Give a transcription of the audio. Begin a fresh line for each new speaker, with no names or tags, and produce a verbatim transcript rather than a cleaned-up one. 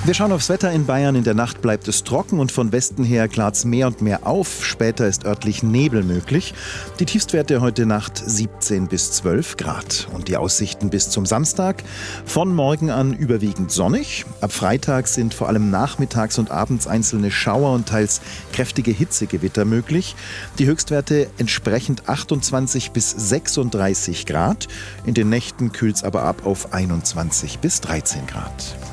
Wir schauen aufs Wetter in Bayern. In der Nacht bleibt es trocken und von Westen her klart es mehr und mehr auf. Später ist örtlich Nebel möglich. Die Tiefstwerte heute Nacht siebzehn bis zwölf Grad. Und die Aussichten bis zum Samstag: von morgen an überwiegend sonnig. Ab Freitag sind vor allem nachmittags und abends einzelne Schauer und teils kräftige Hitzegewitter möglich. Die Höchstwerte entsprechend achtundzwanzig bis sechsunddreißig Grad. In den Nächten kühlt es aber ab auf einundzwanzig bis dreizehn Grad.